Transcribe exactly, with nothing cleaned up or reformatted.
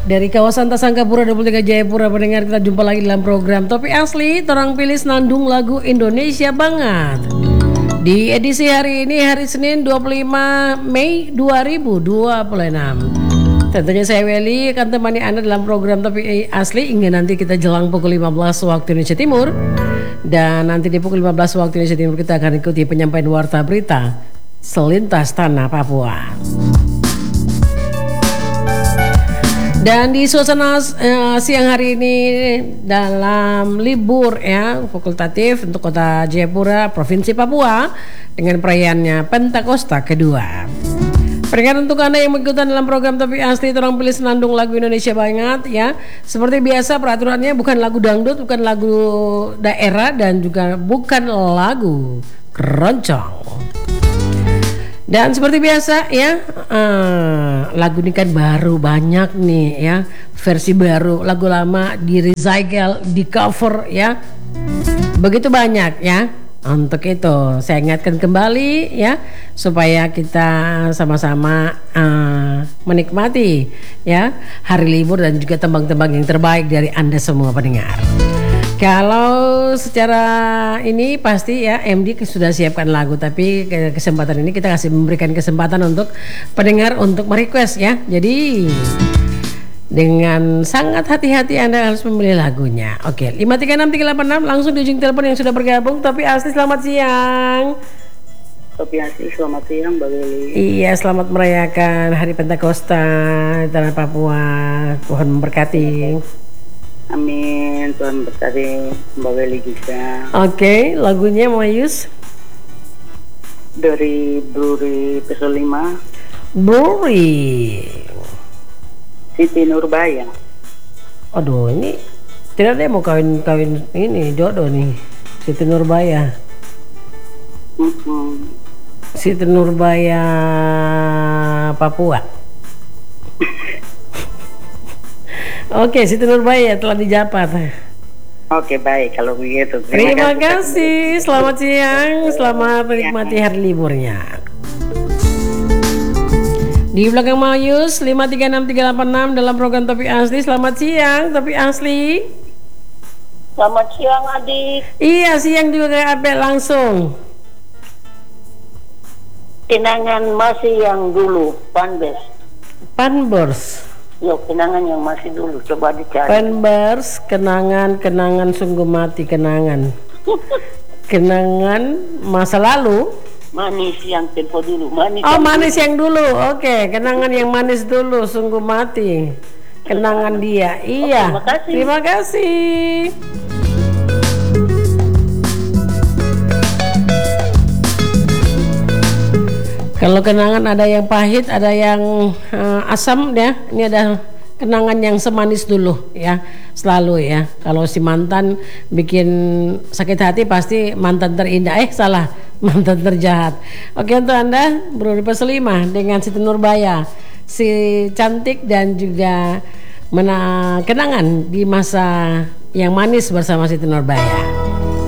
Dari kawasan Tasangkapura dua puluh tiga Jayapura, pendengar, kita jumpa lagi dalam program Topik Asli. Torang pilih senandung lagu Indonesia banget. Di edisi hari ini, hari Senin dua puluh lima Mei dua ribu dua puluh enam. Tentunya saya Welly akan temani Anda dalam program Topik Asli hingga nanti kita jelang pukul lima belas waktu Indonesia Timur. Dan nanti di pukul lima belas waktu Indonesia Timur kita akan ikuti penyampaian warta berita selintas tanah Papua. Dan di suasana uh, siang hari ini dalam libur ya fakultatif untuk kota Jayapura, Provinsi Papua dengan perayaannya Pentakosta kedua. Peringatan untuk Anda yang mengikuti dalam program Topik Asli, Torang pilih senandung lagu Indonesia banget ya. Seperti biasa peraturannya bukan lagu dangdut, bukan lagu daerah, dan juga bukan lagu keroncong. Dan seperti biasa ya, uh, lagu ini kan baru banyak nih ya, versi baru, lagu lama di recycle, di cover ya, begitu banyak ya. Untuk itu saya ingatkan kembali ya, supaya kita sama-sama uh, menikmati ya hari libur dan juga tembang-tembang yang terbaik dari Anda semua pendengar. Kalau secara ini pasti ya M D sudah siapkan lagu, tapi kesempatan ini kita kasih memberikan kesempatan untuk pendengar untuk merequest ya. Jadi dengan sangat hati-hati Anda harus memilih lagunya. Oke, lima tiga enam tiga delapan enam langsung di ujung telepon yang sudah bergabung. Topik Asli, selamat siang. Topik Asli, selamat siang Mbak Welly. Iya, selamat merayakan Hari Pentakosta di tanah Papua. Tuhan memberkati. Amin, Tuhan berkati Mbak Welly juga. Oke, lagunya Mayus dari Bluri Peso lima. Bluri Siti Nurbaya. Aduh, ini tidak ada yang mau kawin-kawin ini jodoh nih. Siti Nurbaya. Mm-hmm. Siti Nurbaya Papua. Oke, Siti Nurbaya telah dijapat. Oke, baik kalau begitu. Terima, Terima kasih. kasih. Selamat siang, selamat menikmati hari liburnya. Di belakang Mayus lima tiga enam tiga delapan enam dalam program Topik Asli. Selamat siang, Topik Asli. Selamat siang, Adik. Iya, siang juga kayak update langsung. Kenangan masih yang dulu, Panbers. Panbers. Yo, kenangan yang masih dulu, coba dicari. Panbers, kenangan-kenangan sungguh mati, kenangan. Kenangan masa lalu. Manis yang tempo dulu. Manis oh, yang manis dulu. yang dulu. Oke, okay. Kenangan yang manis dulu, sungguh mati. Kenangan dia. Iya. Oh, terima kasih. Terima kasih. Kalau kenangan ada yang pahit, ada yang uh, asam ya. Ini ada kenangan yang semanis dulu ya, selalu ya. Kalau si mantan bikin sakit hati, pasti mantan terindah. Eh salah, mantan terjahat. Oke, untuk Anda Bluri Peso lima dengan Siti Nurbaya, si cantik dan juga mena kenangan di masa yang manis bersama Siti Nurbaya.